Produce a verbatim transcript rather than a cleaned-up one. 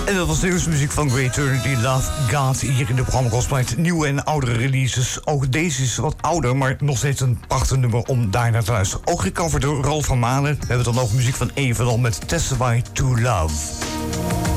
En dat was de eerste muziek van Great Eternity, Love God, hier in de programma Gospelnight. Nieuwe en oudere releases. Ook deze is wat ouder, maar nog steeds een prachtig nummer om daar naar te luisteren. Ook gecoverd door Rolf van Malen. We hebben het dan over muziek van Evenal met Testify to Love.